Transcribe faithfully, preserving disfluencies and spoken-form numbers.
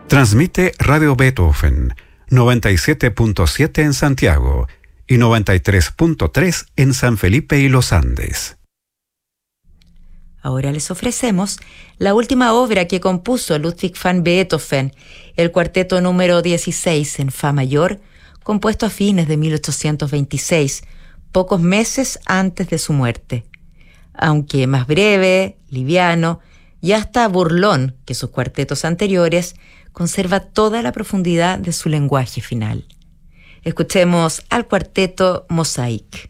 Transmite Radio Beethoven, noventa y siete punto siete en Santiago y noventa y tres punto tres en San Felipe y Los Andes. Ahora les ofrecemos la última obra que compuso Ludwig van Beethoven, el cuarteto número dieciséis en Fa mayor, compuesto a fines de mil ochocientos veintiséis, pocos meses antes de su muerte. Aunque más breve, liviano y hasta burlón que sus cuartetos anteriores, conserva toda la profundidad de su lenguaje final. Escuchemos al cuarteto Mosaic.